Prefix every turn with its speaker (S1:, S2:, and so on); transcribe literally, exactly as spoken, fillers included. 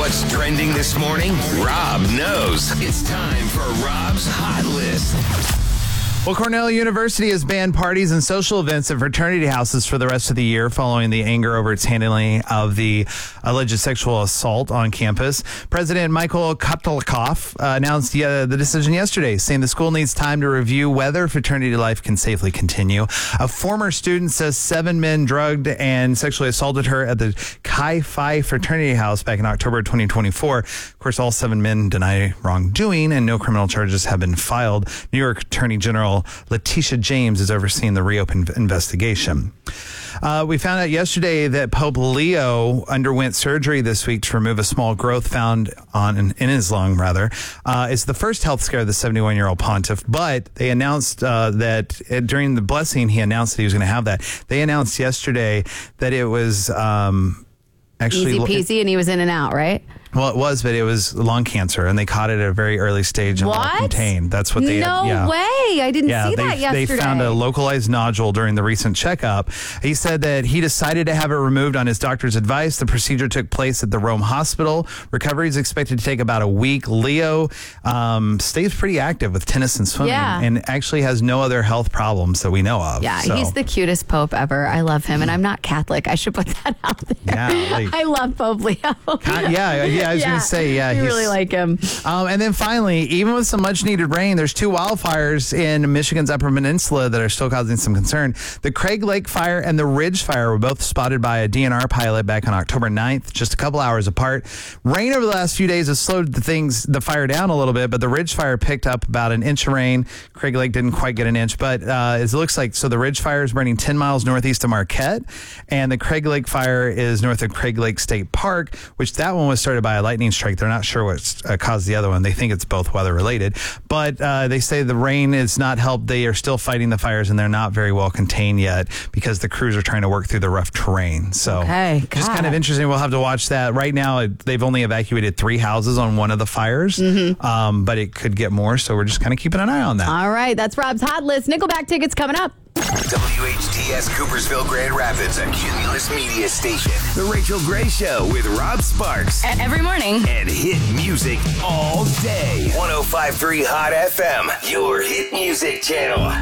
S1: What's trending this morning? Rob knows. It's time for Rob's Hot List.
S2: Well, Cornell University has banned parties and social events at fraternity houses for the rest of the year following the anger over its handling of the alleged sexual assault on campus. President Michael Kotelkoff uh, announced uh, the decision yesterday, saying the school needs time to review whether fraternity life can safely continue. A former student says seven men drugged and sexually assaulted her at the Chi Phi fraternity house back in October twenty twenty-four. Of course, all seven men deny wrongdoing and no criminal charges have been filed. New York Attorney General Letitia James is overseeing the reopened investigation. Uh, we found out yesterday that Pope Leo underwent surgery this week to remove a small growth found on in, in his lung, rather. Uh, it's the first health scare of the seventy-one-year-old pontiff, but they announced uh, that uh, during the blessing, he announced that he was going to have that. They announced yesterday that it was um, actually...
S3: Easy peasy, and he was in and out, right?
S2: Well, it was, but it was lung cancer, and they caught it at a very early stage and well contained. That's what they
S3: No
S2: yeah.
S3: way. I didn't
S2: yeah,
S3: see
S2: they,
S3: that yesterday.
S2: They found a localized nodule during the recent checkup. He said that he decided to have it removed on his doctor's advice. The procedure took place at the Rome Hospital. Recovery is expected to take about a week. Leo um, stays pretty active with tennis and swimming
S3: yeah.
S2: and actually has no other health problems that we know of.
S3: Yeah,
S2: so.
S3: He's the cutest Pope ever. I love him, and I'm not Catholic. I should put that out there.
S2: Yeah, like,
S3: I love Pope Leo.
S2: yeah, yeah, I was
S3: yeah.
S2: going to say, yeah,
S3: you
S2: he's,
S3: really like him.
S2: Um, and then finally, even with some much needed rain, there's two wildfires in Michigan's Upper Peninsula that are still causing some concern. The Craig Lake Fire and the Ridge Fire were both spotted by a D N R pilot back on October ninth, just a couple hours apart. Rain over the last few days has slowed the things, the fire down a little bit, but the Ridge Fire picked up about an inch of rain. Craig Lake didn't quite get an inch, but uh, it looks like, so the Ridge Fire is burning ten miles northeast of Marquette, and the Craig Lake Fire is north of Craig Lake State Park, which that one was started by a lightning strike. They're not sure what's uh, caused the other one. They think it's both weather related, but uh, they say the rain is not helped. They are still fighting the fires, and they're not very well contained yet because the crews are trying to work through the rough terrain. So
S3: okay,
S2: just kind of interesting. We'll have to watch that. Right now, they've only evacuated three houses on one of the fires, mm-hmm. um, but it could get more. So we're just kind of keeping an eye on that.
S3: All right, that's Rob's Hot List. Nickelback tickets coming up.
S1: W H T S Coopersville Grand Rapids, a Cumulus Media Station. The Rachel Gray Show with Rob Sparks.
S4: Every morning.
S1: And hit music all day. one oh five point three Hot F M, your hit music channel.